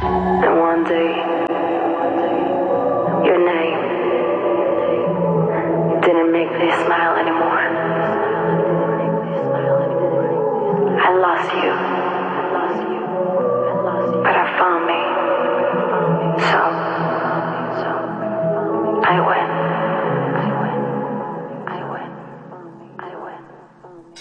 And one day, your name didn't make me smile anymore. I lost you.